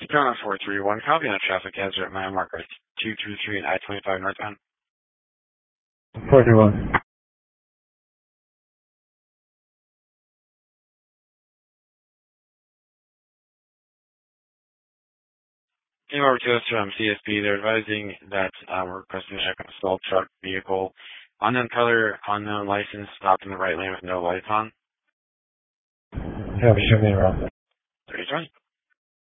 Toronto 431, copy on a traffic hazard at mile marker 233 and I-25 northbound. 431. Came over to us from CSP. They're advising that we're requesting a check on a stalled truck vehicle. Unknown color, unknown license, stopped in the right lane with no lights on. Yeah, show me around.